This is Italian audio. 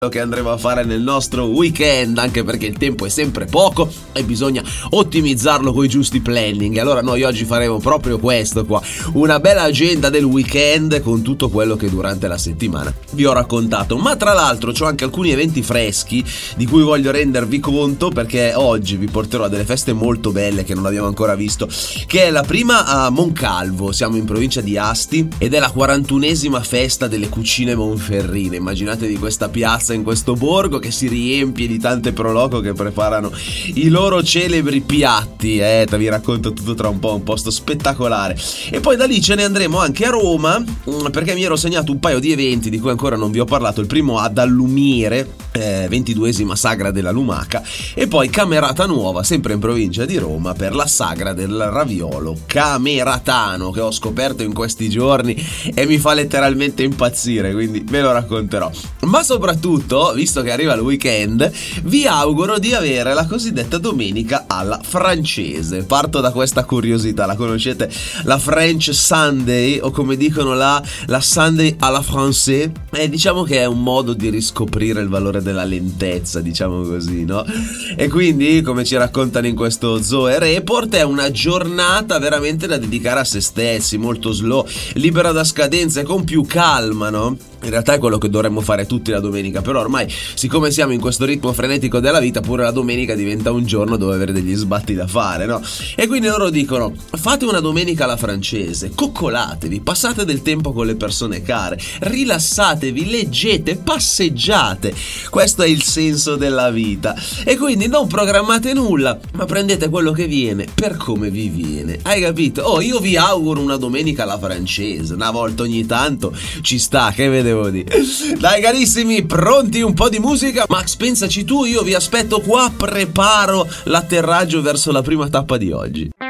che andremo a fare nel nostro weekend, anche perché il tempo è sempre poco e bisogna ottimizzarlo con i giusti planning. Allora noi oggi faremo proprio questo qua, una bella agenda del weekend con tutto quello che durante la settimana vi ho raccontato. Ma tra l'altro c'ho anche alcuni eventi freschi di cui voglio rendervi conto, perché oggi vi porterò a delle feste molto belle che non abbiamo ancora visto, che è la prima a Moncalvo, siamo in provincia di Asti, ed è la 41esima festa delle cucine monferrine. Immaginatevi questa piazza in questo borgo che si riempie di tante proloco che preparano i loro celebri piatti. Vi racconto tutto tra un po', un posto spettacolare. E poi da lì ce ne andremo anche a Roma, perché mi ero segnato un paio di eventi di cui ancora non vi ho parlato. Il primo ad Allumire, 22esima sagra della lumaca, e poi Camerata Nuova, sempre in provincia di Roma, per la sagra del raviolo cameratano, che ho scoperto in questi giorni e mi fa letteralmente impazzire, quindi ve lo racconterò. Ma soprattutto, visto che arriva il weekend, vi auguro di avere la cosiddetta domenica alla francese. Parto da questa curiosità: la conoscete? La French Sunday, o come dicono la Sunday alla française? Diciamo che è un modo di riscoprire il valore della lentezza, diciamo così, no? E quindi, come ci raccontano in questo Zoe Report, è una giornata veramente da dedicare a se stessi, molto slow, libera da scadenze, con più calma, no? In realtà è quello che dovremmo fare tutti la domenica, però ormai, siccome siamo in questo ritmo frenetico della vita, pure la domenica diventa un giorno dove avere degli sbatti da fare, no? E quindi loro dicono: fate una domenica alla francese, coccolatevi, passate del tempo con le persone care, rilassatevi, leggete, passeggiate. Questo è il senso della vita. E quindi non programmate nulla, ma prendete quello che viene per come vi viene. Hai capito? Oh, io vi auguro una domenica alla francese, una volta ogni tanto ci sta, che vedevo di. Dai carissimi, pronti un po' di musica? Max, pensaci tu, io vi aspetto qua, preparo l'atterraggio verso la prima tappa di oggi.